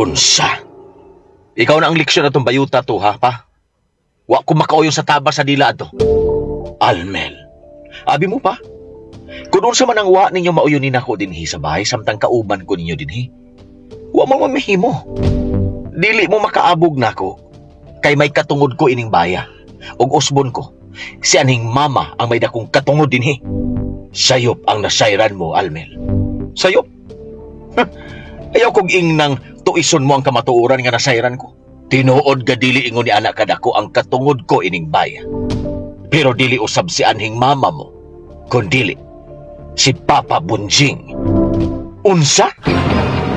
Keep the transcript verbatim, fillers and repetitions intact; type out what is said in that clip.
Unsa? Ikaw na ang leksyon na itong bayuta to, ha, pa? Wa ko makauyo sa taba sa dila to. Almel, abi mo pa? Kung unsa man ang wa ninyo mauyo ni nako dinhi sa bahay, samtang kauban ko ninyo dinhi, wa mo mamihimo. Dili mo makaabog nako, kay may katungod ko ining baya. Og usbon ko, si aning mama ang may dakong katungod dinhi. Sayop ang nasayran mo, Almel. Sayop? Ayaw kong ingnang tuison mo ang kamatuoran nga nasayran ko. Tinuod ga dili ingon ni anak kadako ang katungod ko ining baya. Pero dili usab si anhing mama mo, kun dili si Papa Bunjing. Unsa?